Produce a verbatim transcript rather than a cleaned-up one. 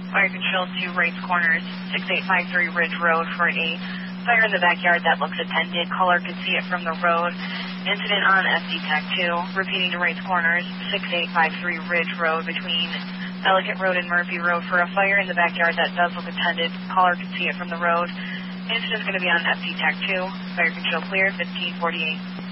Fire control to Wrights Corners, six eight five three Ridge Road for a fire in the backyard that looks attended. Caller could see it from the road. Incident on F D Tech two. Repeating to Wrights Corners, six eight five three Ridge Road between Delegate Road and Murphy Road for a fire in the backyard that does look attended. Caller could see it from the road. Incident is going to be on F D Tech two. Fire control clear, fifteen forty-eight.